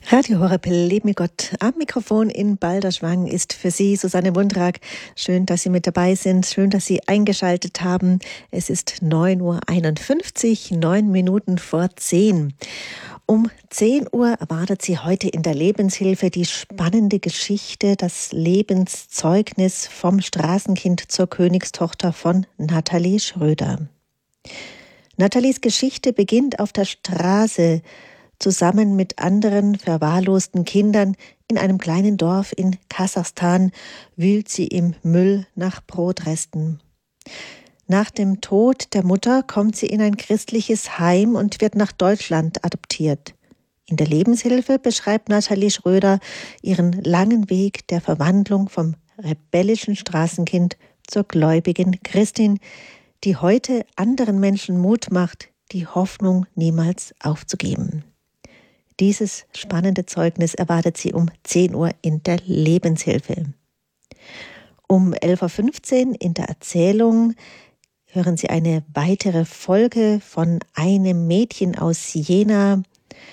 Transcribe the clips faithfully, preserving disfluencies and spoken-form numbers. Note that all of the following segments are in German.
Radio Horeb, Leben mit Gott. Am Mikrofon in Balderschwang ist für Sie Susanne Wundrack. Schön, dass Sie mit dabei sind. Schön, dass Sie eingeschaltet haben. Es ist neun Uhr einundfünfzig, neun Minuten vor zehn. Um zehn Uhr erwartet Sie heute in der Lebenshilfe die spannende Geschichte, das Lebenszeugnis vom Straßenkind zur Königstochter von Nathalie Schröder. Nathalies Geschichte beginnt auf der Straße, zusammen mit anderen verwahrlosten Kindern in einem kleinen Dorf in Kasachstan wühlt sie im Müll nach Brotresten. Nach dem Tod der Mutter kommt sie in ein christliches Heim und wird nach Deutschland adoptiert. In der Lebenshilfe beschreibt Nathalie Schröder ihren langen Weg der Verwandlung vom rebellischen Straßenkind zur gläubigen Christin, die heute anderen Menschen Mut macht, die Hoffnung niemals aufzugeben. Dieses spannende Zeugnis erwartet Sie um zehn Uhr in der Lebenshilfe. Um elf Uhr fünfzehn in der Erzählung hören Sie eine weitere Folge von einem Mädchen aus Jena,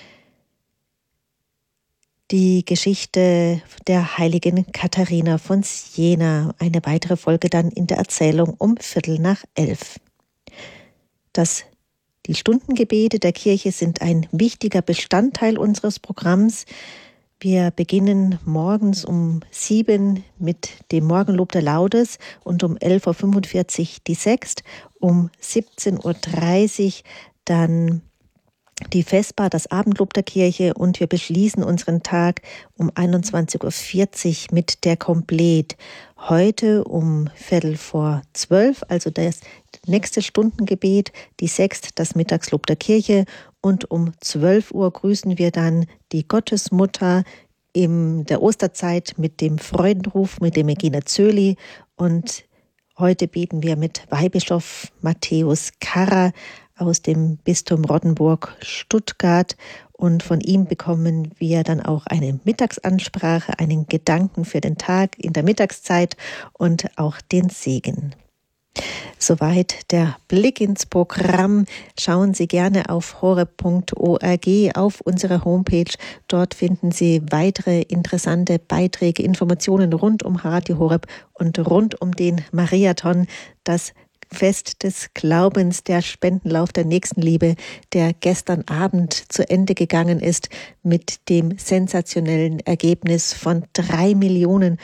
die Geschichte der heiligen Katharina von Siena. Eine weitere Folge dann in der Erzählung um Viertel nach elf. Das Die Stundengebete der Kirche sind ein wichtiger Bestandteil unseres Programms. Wir beginnen morgens um sieben mit dem Morgenlob der Laudes und um elf Uhr fünfundvierzig die Sext, um siebzehn Uhr dreißig dann die Vesper, das Abendlob der Kirche, und wir beschließen unseren Tag um einundzwanzig Uhr vierzig mit der Komplet. Heute um Viertel vor zwölf, also das nächste Stundengebet, die Sext, das Mittagslob der Kirche, und um zwölf Uhr grüßen wir dann die Gottesmutter in der Osterzeit mit dem Freudenruf, mit dem Egina Zöli, und heute beten wir mit Weihbischof Matthäus Karrer aus dem Bistum Rottenburg-Stuttgart, und von ihm bekommen wir dann auch eine Mittagsansprache, einen Gedanken für den Tag in der Mittagszeit und auch den Segen. Soweit der Blick ins Programm. Schauen Sie gerne auf horeb punkt org auf unsere Homepage. Dort finden Sie weitere interessante Beiträge, Informationen rund um Radio Horeb und rund um den Mariathon, das Fest des Glaubens, der Spendenlauf der Nächstenliebe, der gestern Abend zu Ende gegangen ist mit dem sensationellen Ergebnis von drei Millionen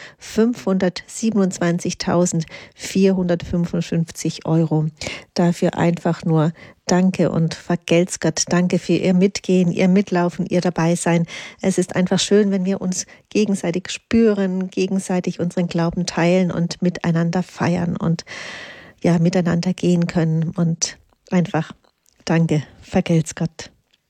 fünfhundertsiebenundzwanzigtausendvierhundertfünfundfünfzig Euro. Dafür einfach nur Danke und vergelt's Gott. Danke für Ihr Mitgehen, Ihr Mitlaufen, Ihr Dabeisein. Es ist einfach schön, wenn wir uns gegenseitig spüren, gegenseitig unseren Glauben teilen und miteinander feiern und ja, miteinander gehen können, und einfach danke, vergelt's Gott.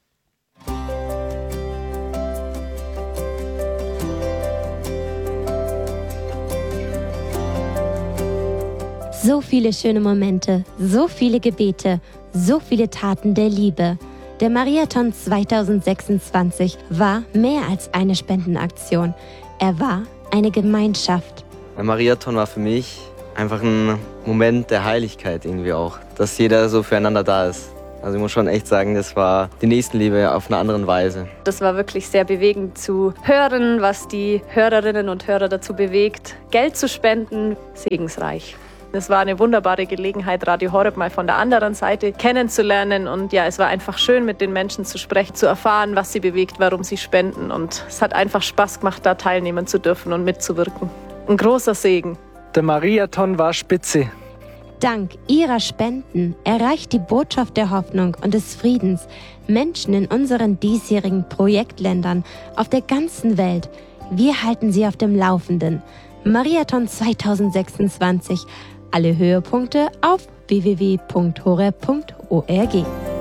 So viele schöne Momente, so viele Gebete, so viele Taten der Liebe. Der Mariathon zweitausendsechsundzwanzig war mehr als eine Spendenaktion. Er war eine Gemeinschaft. Der Mariathon war für mich einfach ein Moment der Heiligkeit irgendwie auch, dass jeder so füreinander da ist. Also ich muss schon echt sagen, das war die Nächstenliebe auf eine andere Weise. Das war wirklich sehr bewegend zu hören, was die Hörerinnen und Hörer dazu bewegt, Geld zu spenden, segensreich. Es war eine wunderbare Gelegenheit, Radio Horeb mal von der anderen Seite kennenzulernen, und ja, es war einfach schön, mit den Menschen zu sprechen, zu erfahren, was sie bewegt, warum sie spenden, und es hat einfach Spaß gemacht, da teilnehmen zu dürfen und mitzuwirken. Ein großer Segen. Der Mariathon war spitze. Dank Ihrer Spenden erreicht die Botschaft der Hoffnung und des Friedens Menschen in unseren diesjährigen Projektländern auf der ganzen Welt. Wir halten Sie auf dem Laufenden. Mariathon zweitausendsechsundzwanzig. Alle Höhepunkte auf w w w punkt horeb punkt org.